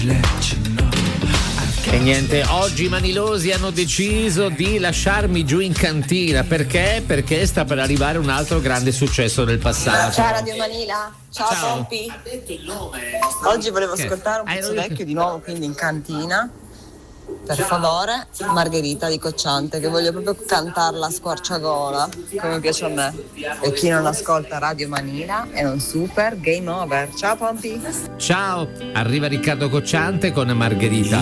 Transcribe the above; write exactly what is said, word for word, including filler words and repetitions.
E niente, oggi i Manilosi hanno deciso di lasciarmi giù in cantina. Perché? Perché sta per arrivare un altro grande successo del passato. Ciao Radio Manila, ciao, ciao. Pompi. Oggi volevo che? ascoltare un pezzo vecchio di nuovo, quindi in cantina. Per favore, Margherita di Cocciante, che voglio proprio cantarla a squarciagola, come piace a me. E chi non ascolta Radio Manila è un super game over. Ciao Pompi. Ciao, arriva Riccardo Cocciante con Margherita.